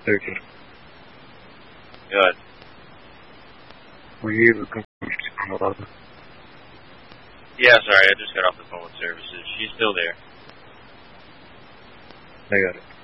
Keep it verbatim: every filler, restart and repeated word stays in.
Okay. Good. Were you able to confirm the log? Yeah, sorry, I just got off the phone with services. She's still there. I got it.